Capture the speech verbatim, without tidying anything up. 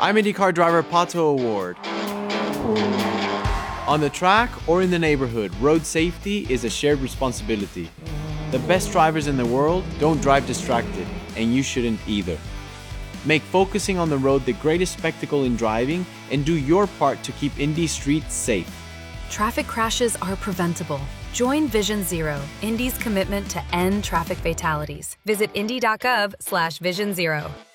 I'm IndyCar driver Pato Award. On the track or in the neighborhood, road safety is a shared responsibility. The best drivers in the world don't drive distracted, and you shouldn't either. Make focusing on the road the greatest spectacle in driving and do your part to keep Indy streets safe. Traffic crashes are preventable. Join Vision Zero, Indy's commitment to end traffic fatalities. Visit indy dot gov slash vision zero.